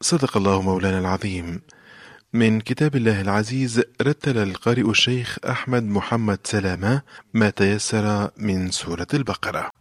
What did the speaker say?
صدق الله مولانا العظيم. من كتاب الله العزيز رتل القارئ الشيخ أحمد محمد سلامة ما تيسر من سورة البقرة.